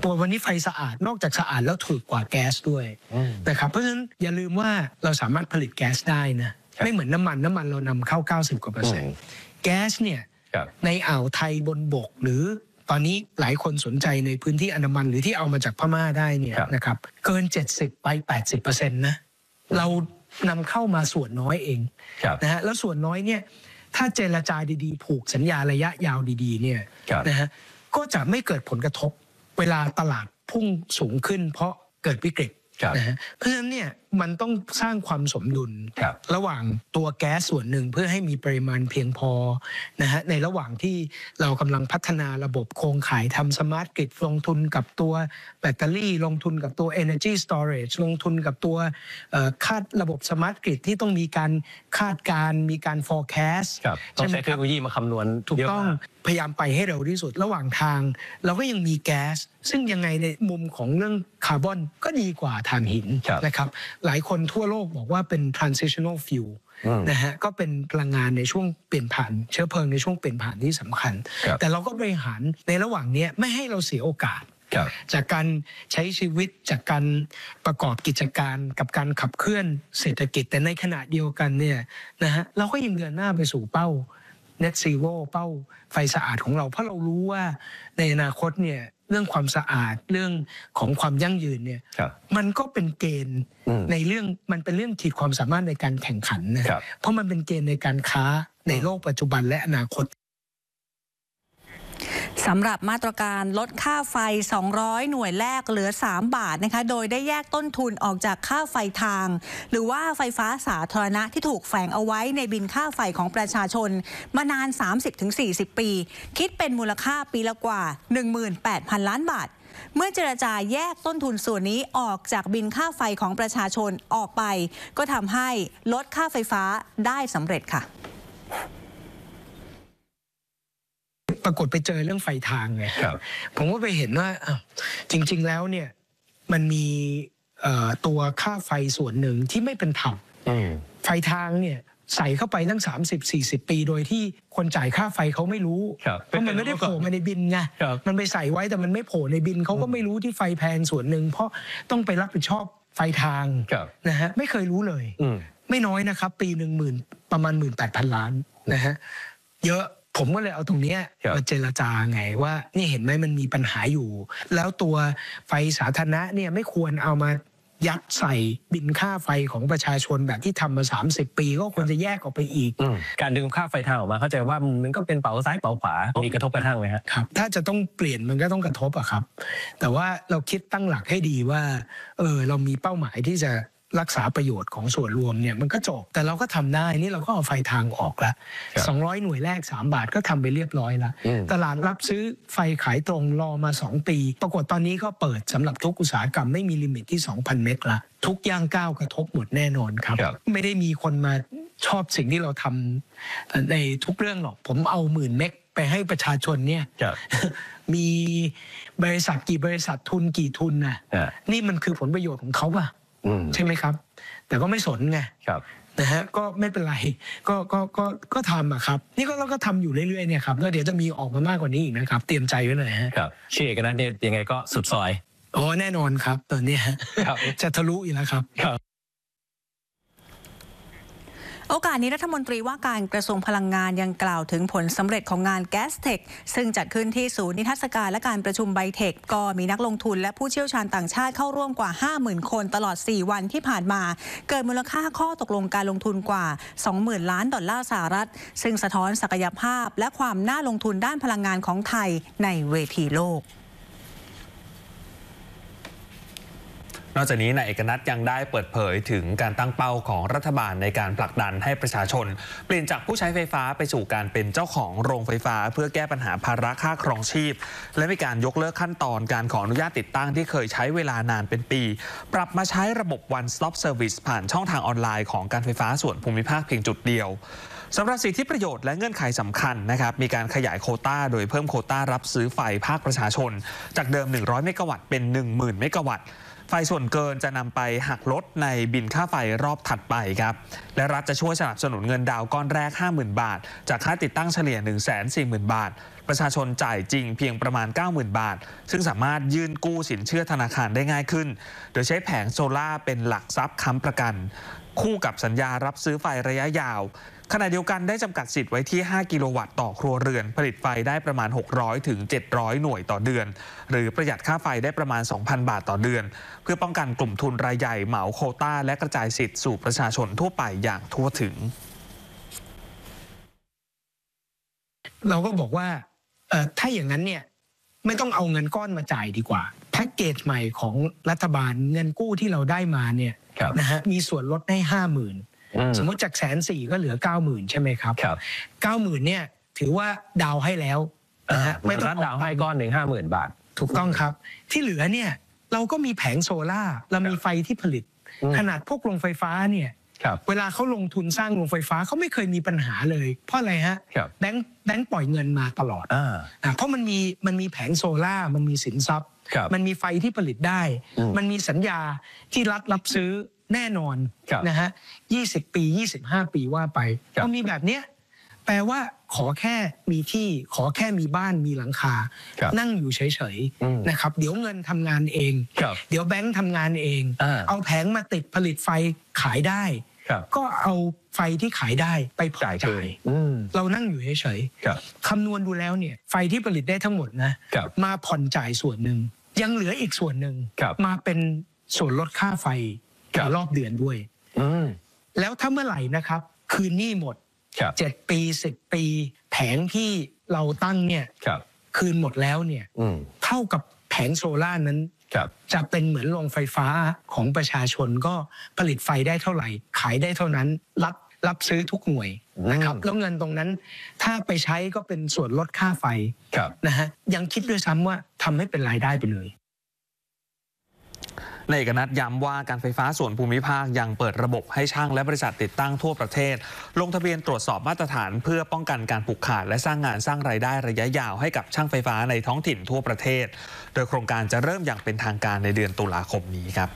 ตัววันนี้ไฟสะอาดนอกจากสะอาดแล้วถูกกว่าแก๊สด้วยนะครับเพราะฉะนั้นอย่าลืมว่าเราสามารถผลิตแก๊สได้นะไม่เหมือนน้ำมันเรานำเข้า90 กว่า%แก๊สเนี่ยในอ่าวไทยบนบกหรือตอนนี้หลายคนสนใจในพื้นที่อันดามันหรือที่เอามาจากพม่าได้เนี่ยนะครับเกิน70 ไป 80% นะเรานำเข้ามาส่วนน้อยเองนะฮะแล้วส่วนน้อยเนี่ยถ้าเจรจาดีๆผูกสัญญาระยะยาวดีๆเนี่ยนะฮะก็จะไม่เกิดผลกระทบเวลาตลาดพุ่งสูงขึ้นเพราะเกิดวิกฤตนะฮะเพราะฉะนั้นเนี่ยมันต้องสร้างความสมดุลระหว่างตัวแก๊สส่วนหนึ่งเพื่อให้มีปริมาณเพียงพอนะฮะในระหว่างที่เรากำลังพัฒนาระบบโครงข่ายทำสมาร์ทกริดลงทุนกับตัวแบตเตอรี่ลงทุนกับตัว Energy Storage ลงทุนกับตัวคาดระบบสมาร์ทกริดที่ต้องมีการคาดการมีการ forecast ต้องใช้เทคโนโลยีมาคำนวณถูกต้องพยายามไปให้เร็วที่สุดระหว่างทางเราก็ยังมีแก๊สซึ่งยังไงในมุมของเรื่องคาร์บอนก็ดีกว่าถ่านหินนะครับหลายคนทั่วโลกบอกว่าเป็น transitional fuel นะฮะก็เป็นพลังงานในช่วงเปลี่ยนผ่านเชื้อเพลิงในช่วงเปลี่ยนผ่านที่สำคัญแต่เราก็บริหารในระหว่างนี้ไม่ให้เราเสียโอกาสจากการใช้ชีวิตจากการประกอบกิจการกับการขับเคลื่อนเศรษฐกิจแต่ในขณะเดียวกันเนี่ยนะฮะเราก็ยังเดินหน้าไปสู่เป้า Net Zero เป้าไฟสะอาดของเราเพราะเรารู้ว่าในอนาคตเนี่ยเรื่องความสะอาดเรื่องของความยั่งยืนเนี่ยมันก็เป็นเกณฑ์ในเรื่องมันเป็นเรื่องขีดความสามารถในการแข่งขันนะเพราะมันเป็นเกณฑ์ในการค้าในโลกปัจจุบันและอนาคตสำหรับมาตรการลดค่าไฟ200หน่วยแรกเหลือ3 บาทนะคะโดยได้แยกต้นทุนออกจากค่าไฟทางหรือว่าไฟฟ้าสาธารณะที่ถูกแฝงเอาไว้ในบินค่าไฟของประชาชนมานาน 30-40 ปีคิดเป็นมูลค่าปีละกว่า 18,000 ล้านบาทเมื่อเจรจาแยกต้นทุนส่วนนี้ออกจากบินค่าไฟของประชาชนออกไปก็ทำให้ลดค่าไฟฟ้าได้สำเร็จค่ะปรากฏไปเจอเรื่องไฟทางไงผมก็ไปเห็นว่าจริงๆแล้วเนี่ยมันมีตัวค่าไฟส่วนหนึ่งที่ไม่เป็นธรรมไฟทางเนี่ยใส่เข้าไปตั้ง30-40 ปีโดยที่คนจ่ายค่าไฟเขาไม่รู้เพราะมันไม่ได้โผล่มาในบินไงมันไปใส่ไว้แต่มันไม่โผล่ในบินเขาก็ไม่รู้ที่ไฟแพงส่วนหนึ่งเพราะต้องไปรับผิดชอบไฟทางนะฮะไม่เคยรู้เลยไม่น้อยนะครับปีหนึ่งประมาณ 18,000 ล้านนะฮะเยอะผมก็เลยเอาตรงนี้มาเจรจาไงว่านี่เห็นไหมมันมีปัญหาอยู่แล้วตัวไฟสาธารณะเนี่ยไม่ควรเอามายัดใส่บินค่าไฟของประชาชนแบบที่ทำมา30 ปีก็ควรจะแยกออกไปอีกการดึงค่าไฟทางออกมาเข้าใจว่ามันก็เป็นเป๋าซ้ายเป๋าขวามีกระทบกระทั่งไหมครับถ้าจะต้องเปลี่ยนมันก็ต้องกระทบอะครับแต่ว่าเราคิดตั้งหลักให้ดีว่าเรามีเป้าหมายที่จะรักษาประโยชน์ของส่วนรวมเนี่ยมันก็จบแต่เราก็ทำได้นี่เราก็เอาไฟทางออกละ200หน่วยแรก3 บาทก็ทำไปเรียบร้อยละตลาดรับซื้อไฟขายตรงรอมา2 ปีปรากฏตอนนี้ก็เปิดสำหรับทุกอุตสาหกรรมไม่มีลิมิตที่ 2,000 เมกละทุกย่างก้าวกระทบหมดแน่นอนครับไม่ได้มีคนมาชอบสิ่งที่เราทำในทุกเรื่องหรอกผมเอา10,000 เมกไปให้ประชาชนเนี่ยมีบริษัทกี่บริษัททุนกี่ทุนนะนี่มันคือผลประโยชน์ของเขาป่ะใช่ไหมครับแต่ก็ไม่สนไงนะฮะก็ไม่เป็นไรก็ทำอะครับนี่ก็เราก็ทำอยู่เรื่อยๆเนี่ยครับแล้วเดี๋ยวจะมีออกมามากกว่านี้อีกนะครับเตรียมใจไว้เลยฮะชื่อเอกนัทเนี่ยยังไงก็สุดซอยแน่นอนครับตอนนี้จะทะลุอยู่แล้วครับโอกาสนี้รัฐมนตรีว่าการกระทรวงพลังงานยังกล่าวถึงผลสำเร็จของงาน Gastech ซึ่งจัดขึ้นที่ศูนย์นิทรรศการและการประชุมไบเทคก็มีนักลงทุนและผู้เชี่ยวชาญต่างชาติเข้าร่วมกว่า 50,000 คนตลอด4 วันที่ผ่านมาเกิดมูลค่าข้อตกลงการลงทุนกว่า 20,000 ล้านดอลลาร์สหรัฐซึ่งสะท้อนศักยภาพและความน่าลงทุนด้านพลังงานของไทยในเวทีโลกนอกจากนี้นายเอกนัทยังได้เปิดเผยถึงการตั้งเป้าของรัฐบาลในการผลักดันให้ประชาชนเปลี่ยนจากผู้ใช้ไฟฟ้าไปสู่การเป็นเจ้าของโรงไฟฟ้าเพื่อแก้ปัญหาภาระค่าครองชีพและมีการยกเลิกขั้นตอนการขออนุญาตติดตั้งที่เคยใช้เวลานานเป็นปีปรับมาใช้ระบบ One Stop Service ผ่านช่องทางออนไลน์ของการไฟฟ้าส่วนภูมิภาคเพียงจุดเดียวสำหรับสิทธิประโยชน์และเงื่อนไขสำคัญนะครับมีการขยายโควต้าโดยเพิ่มโควต้ารับซื้อไฟภาคประชาชนจากเดิม100 เมกะวัตต์เป็น 10,000 เมกะวัตต์ไฟส่วนเกินจะนำไปหักลดในบินค่าไฟรอบถัดไปครับและรัฐจะช่วยสนับสนุนเงินดาวก้อนแรก 50,000 บาทจากค่าติดตั้งเฉลี่ย 140,000 บาทประชาชนจ่ายจริงเพียงประมาณ 90,000 บาทซึ่งสามารถยื่นกู้สินเชื่อธนาคารได้ง่ายขึ้นโดยใช้แผงโซล่าเป็นหลักทรัพย์ค้ำประกันคู่กับสัญญารับซื้อไฟระยะยาวขณะเดียวกันได้จำกัดสิทธิ์ไว้ที่ 5 กิโลวัตต์ต่อครัวเรือนผลิตไฟได้ประมาณ 600 ถึง 700 หน่วยต่อเดือนหรือประหยัดค่าไฟได้ประมาณ 2,000 บาทต่อเดือนเพื่อป้องกันกลุ่มทุนรายใหญ่เหมาโควต้าและกระจายสิทธิ์สู่ประชาชนทั่วไปอย่างทั่วถึงเราก็บอกว่าถ้าอย่างนั้นเนี่ยไม่ต้องเอาเงินก้อนมาจ่ายดีกว่าแพ็กเกจใหม่ของรัฐบาลเงินกู้ที่เราได้มาเนี่ยนะฮะมีส่วนลดให้ 50,000 สมมติจาก140,000ก็เหลือ 90,000 ใช่ไหมครับ 90,000 เนี่ยถือว่าดาวให้แล้วนะฮะไม่ต้องดาวให้ก้อนหนึ่ง 50,000 บาทถูกต้องครับที่เหลือเนี่ยเราก็มีแผงโซล่าเรามีไฟที่ผลิตขนาดพวกโรงไฟฟ้าเนี่ยเวลาเขาลงทุนสร้างโรงไฟฟ้าเขาไม่เคยมีปัญหาเลยเพราะอะไรฮะแบงค์ปล่อยเงินมาตลอดเพราะมันมีแผงโซล่ามันมีสินทรัพย์มันมีไฟที่ผลิตได้มันมีสัญญาที่รัฐรับซื้อแน่นอนนะฮะ20 ปี25 ปีว่าไปพอมีแบบเนี้ยแปลว่าขอแค่มีที่ขอแค่มีบ้านมีหลังคานั่งอยู่เฉยๆนะครับเดี๋ยวเงินทำงานเองเดี๋ยวแบงค์ทำงานเองเอาแผงมาติดผลิตไฟขายได้ก็เอาไฟที่ขายได้ไปผ่อนจ่ายเรานั่งอยู่เฉยๆคำนวณดูแล้วเนี่ยไฟที่ผลิตได้ทั้งหมดนะมาผ่อนจ่ายส่วนหนึ่งยังเหลืออีกส่วนหนึ่งมาเป็นส่วนลดค่าไฟรอบเดือนด้วยแล้วถ้าเมื่อไหร่นะครับคืนหนี้หมด7 ปี10 ปีแผงที่เราตั้งเนี่ยคืนหมดแล้วเนี่ยเท่ากับแผงโซล่านั้นจะเป็นเหมือนโรงไฟฟ้าของประชาชนก็ผลิตไฟได้เท่าไหร่ขายได้เท่านั้นรับซื้อทุกหน่วยนะครับแล้วเงินตรงนั้นถ้าไปใช้ก็เป็นส่วนลดค่าไฟนะฮะยังคิดด้วยซ้ำว่าทำให้เป็นรายได้ไปเลยนายเอกนัทย้ำว่าการไฟฟ้าส่วนภูมิภาคยังเปิดระบบให้ช่างและบริษัทติดตั้งทั่วประเทศลงทะเบียนตรวจสอบมาตรฐานเพื่อป้องกันการผูกขาดและสร้างงานสร้างรายได้ระยะยาวให้กับช่างไฟฟ้าในท้องถิ่นทั่วประเทศโดยโครงการจะเริ่มอย่างเป็นทางการในเดือนตุลาคมนี้ครับ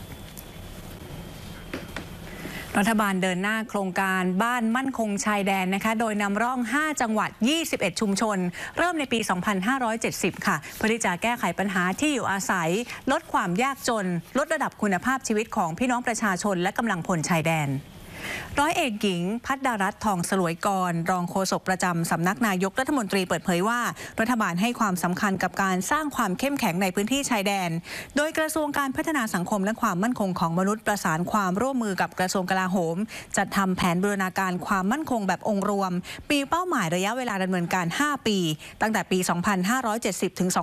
รัฐบาลเดินหน้าโครงการบ้านมั่นคงชายแดนนะคะโดยนำร่อง5จังหวัด21ชุมชนเริ่มในปี 2570 ค่ะเพื่อที่จะแก้ไขปัญหาที่อยู่อาศัยลดความยากจนลดระดับคุณภาพชีวิตของพี่น้องประชาชนและกำลังพลชายแดนร้อยเอกหญิงภัทรรัตน์ทองสลวยกรรองโฆษกประจำสำนักนายกรัฐมนตรีเปิดเผยว่ารัฐบาลให้ความสำคัญกับการสร้างความเข้มแข็งในพื้นที่ชายแดนโดยกระทรวงการพัฒนาสังคมและความมั่นคงของมนุษย์ประสานความร่วมมือกับกระทรวงกลาโหมจัดทำแผนบูรณาการความมั่นคงแบบองค์รวมปีเป้าหมายระยะเวลาดำเนินการ5ปีตั้งแต่ปี 2570 ถึง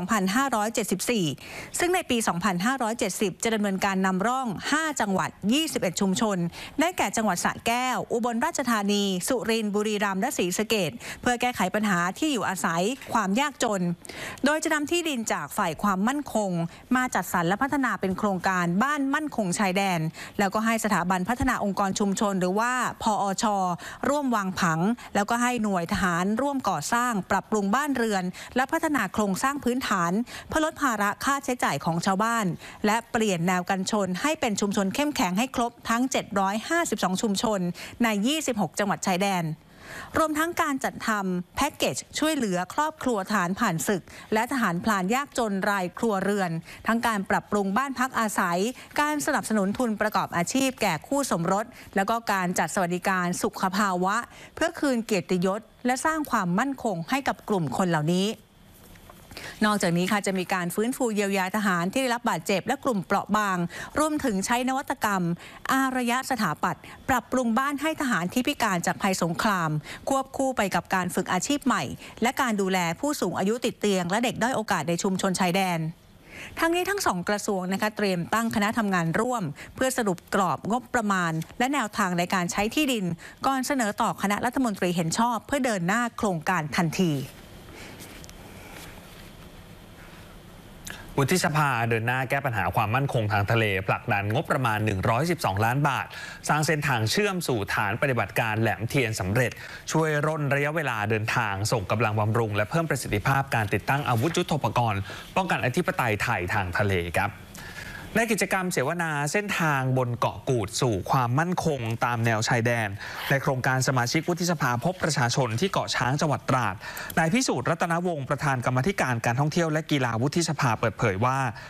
2574 ซึ่งในปี 2570 จะดำเนินการนำร่อง5จังหวัด21ชุมชนได้แก่จังหวัดสระแก้วอุบลราชธานีสุรินทร์บุรีรัมย์และศรีสะเกษเพื่อแก้ไขปัญหาที่อยู่อาศัยความยากจนโดยจะนำที่ดินจากฝ่ายความมั่นคงมาจัดสรรและพัฒนาเป็นโครงการบ้านมั่นคงชายแดนแล้วก็ให้สถาบันพัฒนาองค์กรชุมชนหรือว่าพอช.ร่วมวางผังแล้วก็ให้หน่วยทหารร่วมก่อสร้างปรับปรุงบ้านเรือนและพัฒนาโครงสร้างพื้นฐานเพื่อลดภาระค่าใช้จ่ายของชาวบ้านและเปลี่ยนแนวกันชนให้เป็นชุมชนเข้มแข็งให้ครบทั้ง752ชุมชนใน26จังหวัดชายแดนรวมทั้งการจัดทำแพ็กเกจช่วยเหลือครอบครัวทหารผ่านศึกและทหารพลานยากจนรายครัวเรือนทั้งการปรับปรุงบ้านพักอาศัยการสนับสนุนทุนประกอบอาชีพแก่คู่สมรสแล้วก็การจัดสวัสดิการสุขภาวะเพื่อคืนเกียรติยศและสร้างความมั่นคงให้กับกลุ่มคนเหล่านี้นอกจากนี้ค่ะจะมีการฟื้นฟูเยียวยาทหารที่ได้รับบาดเจ็บและกลุ่มเปราะบางรวมถึงใช้นวัตกรรมอารยสถาปัตย์ปรับปรุงบ้านให้ทหารที่พิการจากภัยสงครามควบคู่ไปกับการฝึกอาชีพใหม่และการดูแลผู้สูงอายุติดเตียงและเด็กด้อยโอกาสในชุมชนชายแดนทั้งนี้ทั้ง2กระทรวงนะคะเตรียมตั้งคณะทำงานร่วมเพื่อสรุปกรอบงบประมาณและแนวทางในการใช้ที่ดินก่อนเสนอต่อคณะรัฐมนตรีเห็นชอบเพื่อเดินหน้าโครงการทันทีวุฒิสภาเดินหน้าแก้ปัญหาความมั่นคงทางทะเลผลักดันงบประมาณ112ล้านบาทสร้างเส้นทางเชื่อมสู่ฐานปฏิบัติการแหลมเทียนสำเร็จช่วยร่นระยะเวลาเดินทางส่งกำลังบำรุงและเพิ่มประสิทธิภาพการติดตั้งอาวุธยุทโธปกรณ์ป้องกันอธิปไตยไทยทางทะเลครับในกิจกรรมเสวนาเส้นทางบนเกาะกูดสู่ความมั่นคงตามแนวชายแดนในโครงการสมาชิกวุฒิสภาพบประชาชนที่เกาะช้างจังหวัดตราดนายพิสูจน์รัตนวงศ์ประธานกรรมาธิการการท่องเที่ยวและกีฬาวุฒิสภาเปิดเผยว่า